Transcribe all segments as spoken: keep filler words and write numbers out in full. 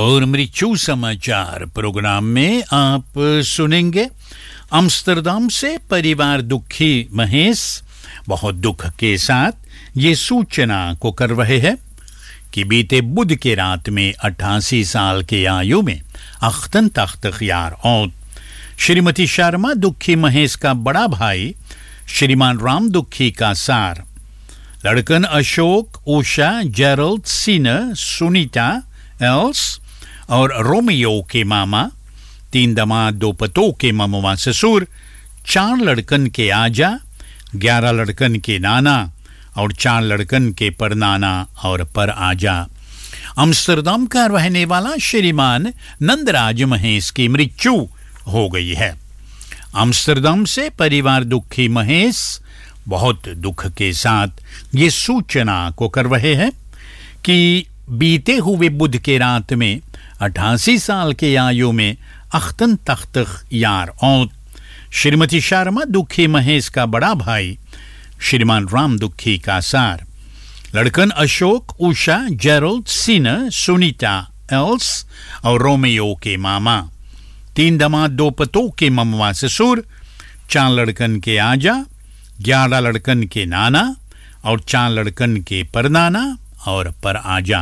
और मृत्यु समाचार प्रोग्राम में आप सुनेंगे अम्स्टरडम से परिवार दुखी महेश बहुत दुख के साथ ये सूचना को कर रहे हैं कि बीते बुध के रात में अट्ठासी साल के आयु में अख्तन तख्त ख्यार औद श्रीमती शर्मा दुखी महेश का बड़ा भाई श्रीमान राम दुखी का सार लड़कन अशोक उषा जेरल्ड सीनर सुनीता एल्स और रोमियो के मामा तीन दामाद दो पतों के मामा ससुर चार लड़कन के आजा ग्यारह लड़कन के नाना और चार लड़कन के परनाना और पर आजा अम्स्टरडम का रहने वाला श्रीमान नंदराज महेश की मृत्यु हो गई है। अम्स्टरडम से परिवार दुखी महेश बहुत दुख के साथ ये सूचना को कर रहे हैं कि बीते हुए बुध के रात में अट्ठासी साल के आयु में अख्तन तख्त यार औद श्रीमती शर्मा दुखी महेश का बड़ा भाई श्रीमान राम दुखी का सार लड़कन अशोक उषा जेरल्ड सीनर सुनीता एल्स और रोमियो के मामा तीन दामाद दो पतों के ममवा ससुर चार लड़कन के आजा ग्यारह लड़कन के नाना और चार लड़कन के परनाना और पर आजा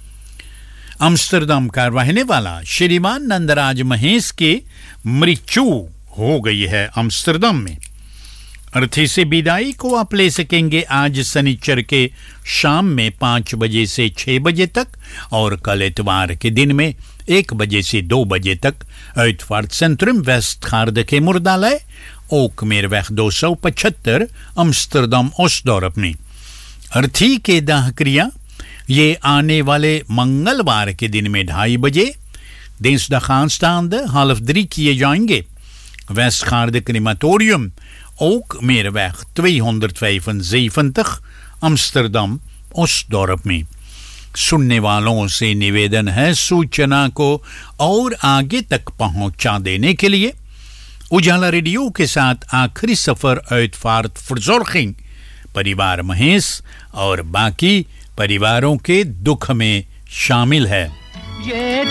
अम्स्टरडम का रहने वाला श्रीमान नंदराज महेश के मृत्यु हो गई है। अम्स्टरडम में अर्थी से विदाई को आप ले सकेंगे आज शनिचर के शाम में पाँच बजे से छह बजे तक और कल इतवार के दिन में एक बजे से दो बजे तक uitvaart सेंट्रम वेस्ट खार्द के मुर्दालय ओकमेरweg दो सौ पचहत्तर अम्स्टरडम ओस्टडॉर्प में अर्थी के दाह क्रिया ये आने वाले मंगलवार के दिन में ढाई बजे dinsdagaansstaande half drie किए जाएंगे Westgaarde crematorium Ookmeerweg tweehonderdvijfenzeventig Amsterdam Osdorp में सुनने वालों से निवेदन है सूचना को और आगे तक पहुंचा देने के लिए उजाला रेडियो के साथ आखिरी सफर uitvaart verzorging परिवार महेश और बाकी परिवारों के दुख में शामिल है। ये